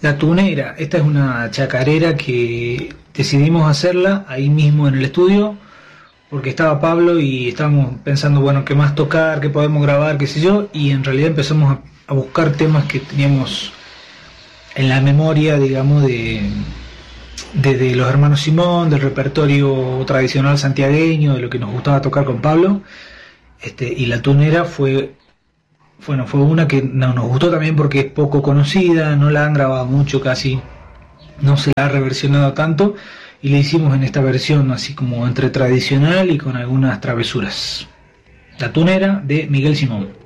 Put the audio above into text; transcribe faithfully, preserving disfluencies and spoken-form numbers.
La Tunera, esta es una chacarera que decidimos hacerla ahí mismo en el estudio, porque estaba Pablo y estábamos pensando, bueno, qué más tocar, qué podemos grabar, qué sé yo, y en realidad empezamos a, a buscar temas que teníamos en la memoria, digamos, de, de, de los hermanos Simón, del repertorio tradicional santiagueño, de lo que nos gustaba tocar con Pablo, este, y La Tunera fue... Bueno, fue una que no, nos gustó también porque es poco conocida, no la han grabado mucho, casi no se la ha reversionado tanto, y la hicimos en esta versión así como entre tradicional y con algunas travesuras. La Tunera de Miguel Simón.